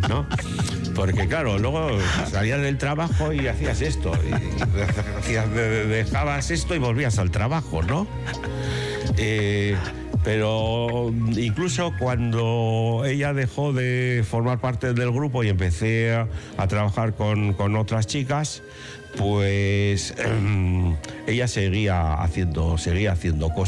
¿no? Porque claro, luego salías del trabajo y hacías esto, dejabas esto y volvías al trabajo, ¿no? Pero incluso cuando ella dejó de formar parte del grupo y empecé a trabajar con otras chicas, pues ella seguía haciendo cosas.